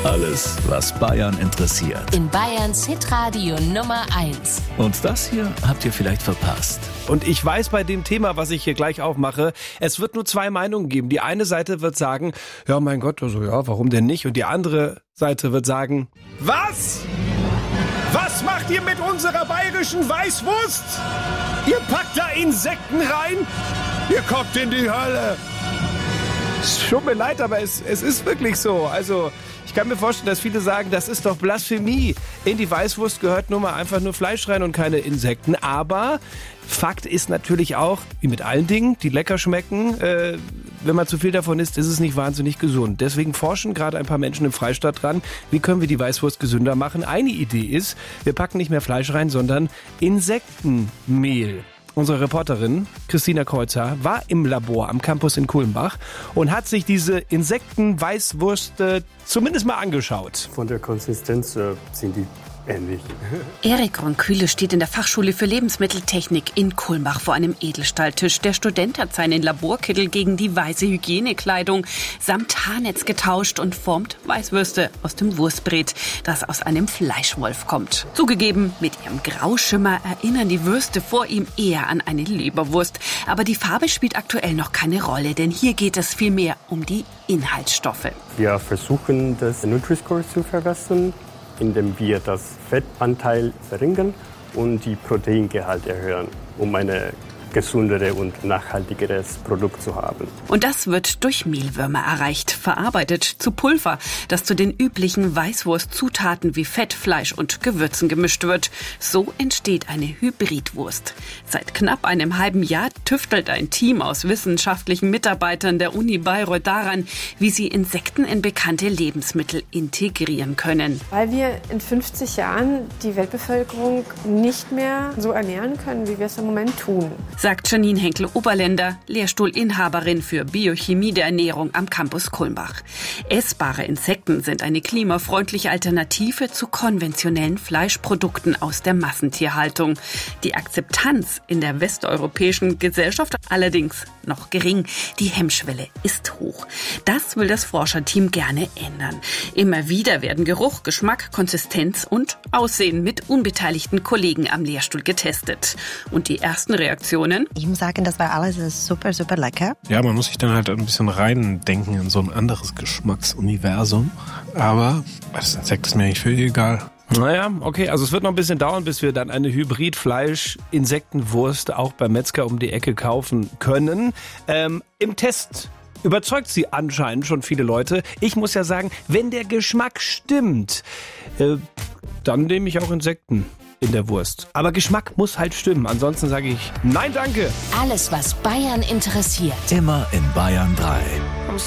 Alles, was Bayern interessiert. In Bayerns Hitradio Nummer 1. Und das hier habt ihr vielleicht verpasst. Und ich weiß bei dem Thema, was ich hier gleich aufmache, es wird nur zwei Meinungen geben. Die eine Seite wird sagen, ja mein Gott, also ja, warum denn nicht? Und die andere Seite wird sagen, was? Was macht ihr mit unserer bayerischen Weißwurst? Ihr packt da Insekten rein? Ihr kommt in die Hölle. Es tut mir leid, aber es ist wirklich so. Also ich kann mir vorstellen, dass viele sagen, das ist doch Blasphemie. In die Weißwurst gehört nun mal einfach nur Fleisch rein und keine Insekten. Aber Fakt ist natürlich auch, wie mit allen Dingen, die lecker schmecken, wenn man zu viel davon isst, ist es nicht wahnsinnig gesund. Deswegen forschen gerade ein paar Menschen im Freistaat dran, wie können wir die Weißwurst gesünder machen. Eine Idee ist, wir packen nicht mehr Fleisch rein, sondern Insektenmehl. Unsere Reporterin Christina Kreuzer war im Labor am Campus in Kulmbach und hat sich diese Insektenweißwürste zumindest mal angeschaut. Von der Konsistenz sind die ähnlich. Erik Ronquille steht in der Fachschule für Lebensmitteltechnik in Kulmbach vor einem Edelstahltisch. Der Student hat seinen Laborkittel gegen die weiße Hygienekleidung samt Haarnetz getauscht und formt Weißwürste aus dem Wurstbret, das aus einem Fleischwolf kommt. Zugegeben, mit ihrem Grauschimmer erinnern die Würste vor ihm eher an eine Leberwurst. Aber die Farbe spielt aktuell noch keine Rolle, denn hier geht es vielmehr um die Inhaltsstoffe. Wir versuchen, das Nutri-Score zu verbessern, indem wir das Fettanteil verringern und die Proteingehalt erhöhen, um eine gesundere und nachhaltigeres Produkt zu haben. Und das wird durch Mehlwürmer erreicht, verarbeitet zu Pulver, das zu den üblichen Weißwurstzutaten wie Fett, Fleisch und Gewürzen gemischt wird. So entsteht eine Hybridwurst. Seit knapp einem halben Jahr tüftelt ein Team aus wissenschaftlichen Mitarbeitern der Uni Bayreuth daran, wie sie Insekten in bekannte Lebensmittel integrieren können. Weil wir in 50 Jahren die Weltbevölkerung nicht mehr so ernähren können, wie wir es im Moment tun, sagt Janine Henkel-Oberländer, Lehrstuhlinhaberin für Biochemie der Ernährung am Campus Kulmbach. Essbare Insekten sind eine klimafreundliche Alternative zu konventionellen Fleischprodukten aus der Massentierhaltung. Die Akzeptanz in der westeuropäischen Gesellschaft allerdings noch gering. Die Hemmschwelle ist hoch. Das will das Forscherteam gerne ändern. Immer wieder werden Geruch, Geschmack, Konsistenz und Aussehen mit unbeteiligten Kollegen am Lehrstuhl getestet. Und die ersten Reaktionen? Ich muss sagen, das war alles super, super lecker. Ja, man muss sich dann halt ein bisschen reindenken in so ein anderes Geschmacksuniversum. Aber das Insekt ist mir eigentlich völlig egal. Naja, okay, also es wird noch ein bisschen dauern, bis wir dann eine Hybrid-Fleisch-Insektenwurst auch beim Metzger um die Ecke kaufen können. Im Test überzeugt sie anscheinend schon viele Leute. Ich muss ja sagen, wenn der Geschmack stimmt, dann nehme ich auch Insekten in der Wurst. Aber Geschmack muss halt stimmen. Ansonsten sage ich nein, danke. Alles, was Bayern interessiert. Immer in Bayern 3.